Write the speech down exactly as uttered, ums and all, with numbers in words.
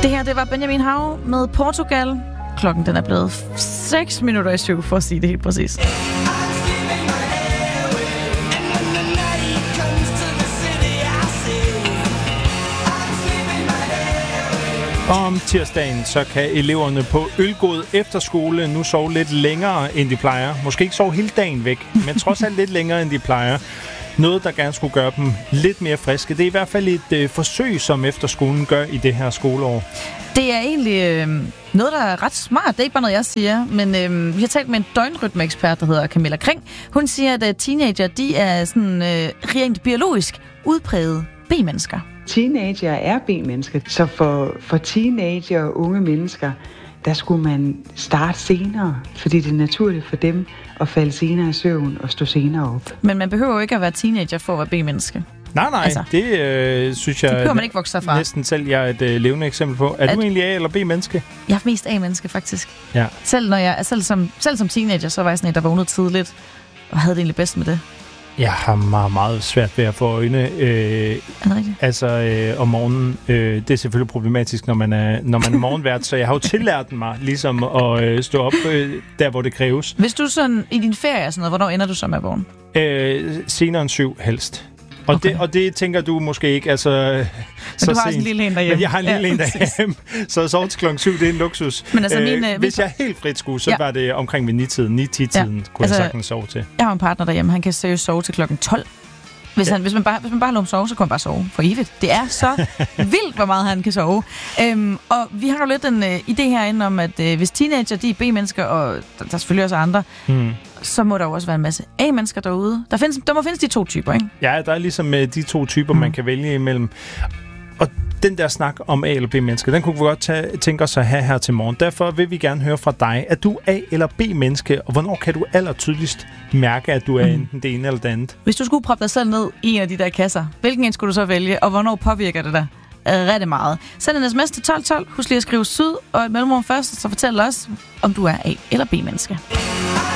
Det her, det var Benjamin Hav med Portugal. Klokken den er blevet seks minutter i syv, for at sige det helt præcis. Om tirsdagen, så kan eleverne på Ølgod Efterskole nu sove lidt længere, end de plejer. Måske ikke sove hele dagen væk, men trods alt lidt længere, end de plejer. Noget, der gerne skulle gøre dem lidt mere friske. Det er i hvert fald et øh, forsøg, som efterskolen gør i det her skoleår. Det er egentlig øh, noget, der er ret smart. Det er ikke bare noget, jeg siger. Men øh, vi har talt med en døgnrytmeekspert, der hedder Camilla Kring. Hun siger, at uh, teenager, de er sådan øh, rent biologisk udpræget B-mennesker. Teenager er B-mennesker, så for, for teenager og unge mennesker, der skulle man starte senere, fordi det er naturligt for dem at falde senere i søvn og stå senere op. Men man behøver jo ikke at være teenager for at være B-menneske. Nej, nej, altså, det øh, synes jeg... Det behøver man ikke vokse sig fra. Næsten selv jeg er et øh, levende eksempel på. Er at, du egentlig A- eller B-menneske? Jeg er mest A-menneske, faktisk. Ja. Selv, når jeg, selv, som, selv som teenager, så var jeg sådan en, der vågnede tidligt, og havde det egentlig bedst med det. Jeg har meget, meget svært ved at få øjne øh, altså øh, om morgenen. Øh, det er selvfølgelig problematisk, når man er, når man er morgenvært, så jeg har jo tillært mig ligesom at øh, stå op øh, der, hvor det kræves. Hvis du sådan i din ferie og sådan noget, hvornår ender du så med at vågne? Øh, senere end syv helst. Og, okay. det, og det tænker du måske ikke, altså... Men så du har sent. også en lille en derhjemme. Men jeg har en lille ja, en derhjemme, så at sove til klokken syv, det er en luksus. Men altså, min, øh, øh, hvis jeg helt frit skulle, så ja. var det omkring ved ni-tiden, ni-ti-tiden, ja. kunne altså, jeg sagtens sove til. Jeg har en partner derhjemme, han kan seriøst sove til klokken tolv. Hvis, ja. han, hvis, man bare, hvis man bare lader ham sove, så kan man bare sove for evigt. Det er så vildt, hvor meget han kan sove. Øhm, og vi har jo lidt en øh, idé herinde om, at øh, hvis teenager, de er B-mennesker, og der, der er selvfølgelig også andre, hmm. så må der jo også være en masse A-mennesker derude. Der, findes, der må findes de to typer, ikke? Ja, der er ligesom øh, de to typer, hmm. man kan vælge imellem. Og den der snak om A- eller B-mennesker, den kunne vi godt tage, tænke os at have her til morgen. Derfor vil vi gerne høre fra dig. Er du A- eller B-menneske, og hvornår kan du allertydeligst mærke, at du er mm. enten det ene eller det andet? Hvis du skulle proppe dig selv ned i en af de der kasser, hvilken en skulle du så vælge, og hvornår påvirker det dig rigtig meget? Send en sms til tolv tolv. Husk lige at skrive syd og et mellemrum først, så fortæl os, om du er A- eller B-menneske.